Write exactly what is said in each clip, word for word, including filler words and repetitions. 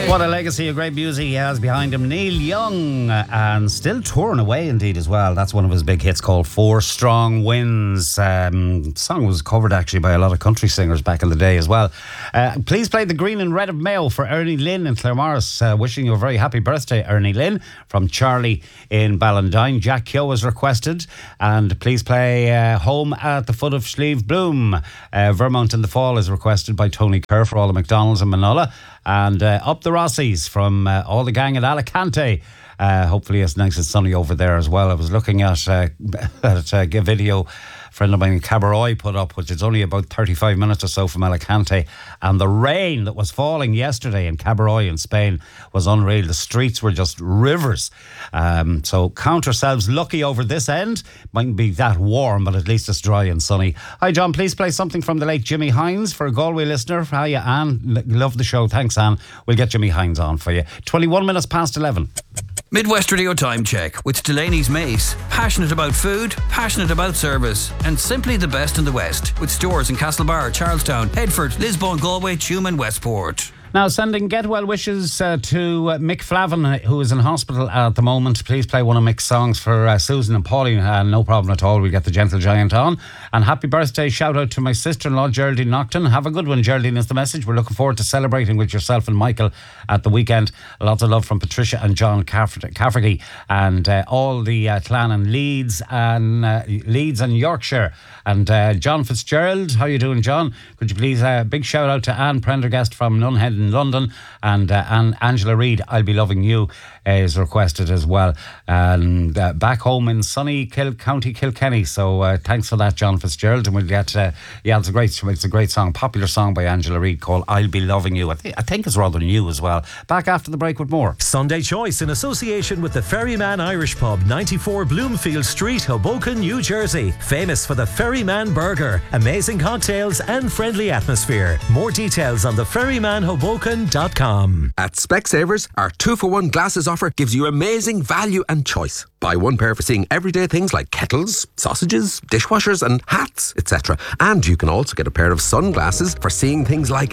What a legacy of great music he has behind him. Neil Young, uh, and still touring away indeed as well. That's one of his big hits called Four Strong Winds. Um, the song was covered actually by a lot of country singers back in the day as well. Uh, please play the Green and Red of Mayo for Ernie Lynn in Claremorris. Uh, wishing you a very happy birthday, Ernie Lynn, from Charlie in Ballandine. Jack Keogh has requested. And please play uh, Home at the Foot of Slieve Bloom. Uh, Vermont in the Fall is requested by Tony Kerr for all the McDonald's and Manola. And uh, Up the Rossies from uh, all the gang at Alicante. Uh, hopefully it's nice and sunny over there as well. I was looking at, uh, at a video a friend of mine in Cabaroy put up, which is only about thirty-five minutes or so from Alicante, and the rain that was falling yesterday in Cabaroy in Spain was unreal. The streets were just rivers. Um, so count yourselves lucky over this end. Mightn't be that warm, but at least it's dry and sunny. Hi John, please play something from the late Jimmy Hines for a Galway listener. Hiya Anne, love the show. Thanks Anne. We'll get Jimmy Hines on for you. twenty-one minutes past eleven. Midwest Radio Time Check with Delaney's Mace. Passionate about food, passionate about service, and simply the best in the West. With stores in Castlebar, Charlestown, Headford, Lisbon, Galway, Tuam and Westport. Now, sending get well wishes uh, to uh, Mick Flavin, who is in hospital at the moment. Please play one of Mick's songs for uh, Susan and Pauline. Uh, no problem at all. We'll get the Gentle Giant on. And happy birthday shout out to my sister-in-law, Geraldine Nocton. Have a good one, Geraldine, is the message. We're looking forward to celebrating with yourself and Michael at the weekend. Lots of love from Patricia and John Cafferty and uh, all the uh, clan in Leeds and uh, Leeds and Yorkshire. And uh, John Fitzgerald, how you doing, John? Could you please, a uh, big shout out to Anne Prendergast from Nunhead in London, and uh, Anne, Angela Reid, I'll Be Loving You, uh, is requested as well. And uh, back home in sunny Kil- County Kilkenny. So uh, thanks for that, John Fitzgerald. And we'll get, uh, yeah, it's a great, it's a great song, popular song by Angela Reid called I'll Be Loving You. I, th- I think it's rather new as well. Back after the break with more. Sunday Choice in association with the Ferryman Irish Pub, ninety-four Bloomfield Street, Hoboken, New Jersey. Famous for the Ferryman Burger, amazing cocktails and friendly atmosphere. More details on the ferryman hoboken dot com. At Specsavers, our two for one glasses offer gives you amazing value and choice. Buy one pair for seeing everyday things like kettles, sausages, dishwashers and hats, et cetera. And you can also get a pair of sunglasses for seeing things like...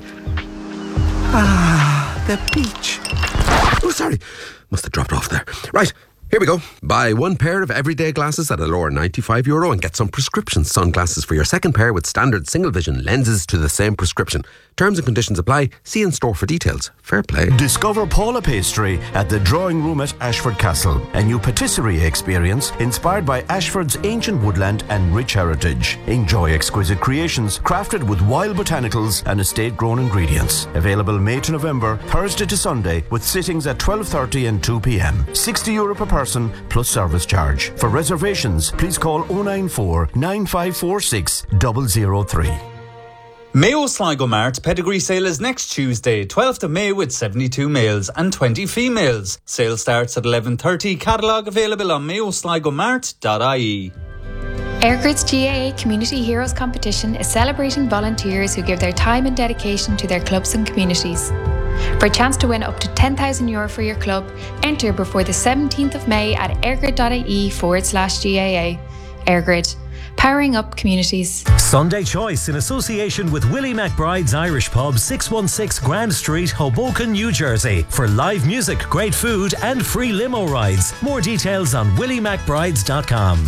Ah, the beach. Oh, sorry. Must have dropped off there. Right. Here we go. Buy one pair of everyday glasses at a lower ninety-five euro and get some prescription sunglasses for your second pair with standard single vision lenses to the same prescription. Terms and conditions apply. See in store for details. Fair play. Discover Paula Pastry at the Drawing Room at Ashford Castle. A new patisserie experience inspired by Ashford's ancient woodland and rich heritage. Enjoy exquisite creations crafted with wild botanicals and estate-grown ingredients. Available May to November, Thursday to Sunday, with sittings at twelve thirty and two p.m. sixty euro per person plus service charge. For reservations, please call oh nine four, nine five four six, zero zero three. Mayo Sligo Mart Pedigree Sale is next Tuesday, twelfth of May, with seventy-two males and twenty females. Sale starts at eleven thirty. Catalogue available on mayo sligo mart dot I E. Airgrid's G A A Community Heroes Competition is celebrating volunteers who give their time and dedication to their clubs and communities. For a chance to win up to ten thousand euro for your club, enter before the seventeenth of May at airgrid.ie forward slash GAA. Airgrid, powering up communities. Sunday Choice in association with Willie McBride's Irish Pub, six one six Grand Street, Hoboken, New Jersey. For live music, great food and free limo rides. More details on willie mcbrides dot com.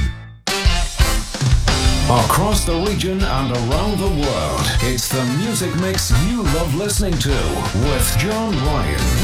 Across the region and around the world, it's the music mix you love listening to with John Ryan.